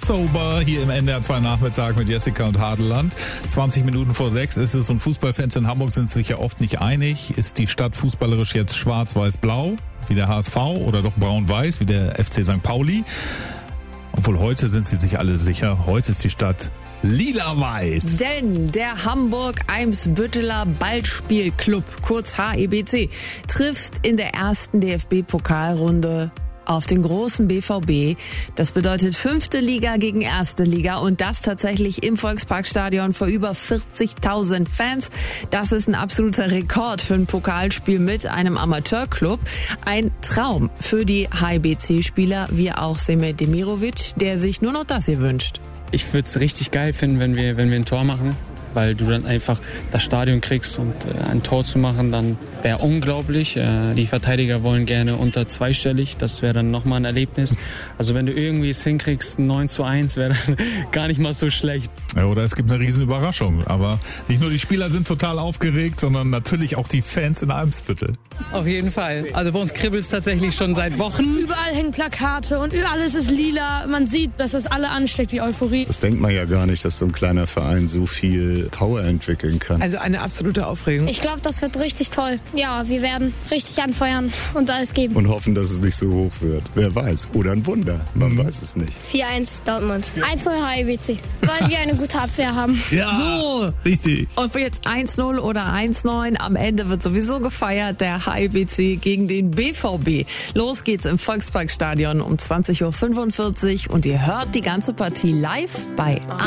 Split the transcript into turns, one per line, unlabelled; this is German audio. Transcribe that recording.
Sober hier im NDR 2 Nachmittag mit Jessica und Hadeland. 20 Minuten vor 6 ist es und Fußballfans in Hamburg sind sich ja oft nicht einig. Ist die Stadt fußballerisch jetzt schwarz-weiß-blau wie der HSV oder doch braun-weiß wie der FC St. Pauli? Obwohl heute sind sie sich alle sicher, heute ist die Stadt lila-weiß.
Denn der Hamburg-Eimsbütteler Ballspielclub, kurz HEBC, trifft in der ersten DFB-Pokalrunde auf den großen BVB. Das bedeutet 5. Liga gegen 1. Liga und das tatsächlich im Volksparkstadion vor über 40.000 Fans. Das ist ein absoluter Rekord für ein Pokalspiel mit einem Amateurclub. Ein Traum für die HEBC-Spieler, wie auch Semir Demirovic, der sich nur noch das hier wünscht.
Ich würde es richtig geil finden, wenn wir ein Tor machen, weil du dann einfach das Stadion kriegst und ein Tor zu machen, dann wäre unglaublich. Die Verteidiger wollen gerne unter zweistellig, das wäre dann nochmal ein Erlebnis. Also wenn du irgendwie es hinkriegst, 9:1 wäre dann gar nicht mal so schlecht.
Ja, oder es gibt eine riesen Überraschung, aber nicht nur die Spieler sind total aufgeregt, sondern natürlich auch die Fans in Eimsbüttel.
Auf jeden Fall. Also bei uns kribbelt es tatsächlich schon seit Wochen.
Überall hängen Plakate und alles ist lila. Man sieht, dass das alle ansteckt, die Euphorie.
Das denkt man ja gar nicht, dass so ein kleiner Verein so viel Power entwickeln kann.
Also eine absolute Aufregung.
Ich glaube, das wird richtig toll. Ja, wir werden richtig anfeuern und alles geben.
Und hoffen, dass es nicht so hoch wird. Wer weiß. Oder ein Wunder. Man weiß es nicht.
4-1 Dortmund. 1-0 HEBC. Weil wir eine gute Abwehr haben.
Ja,
So.
richtig.
Und jetzt 1-0 oder 1-9. Am Ende wird sowieso gefeiert, der HEBC gegen den BVB. Los geht's im Volksparkstadion um 20.45 Uhr und ihr hört die ganze Partie live bei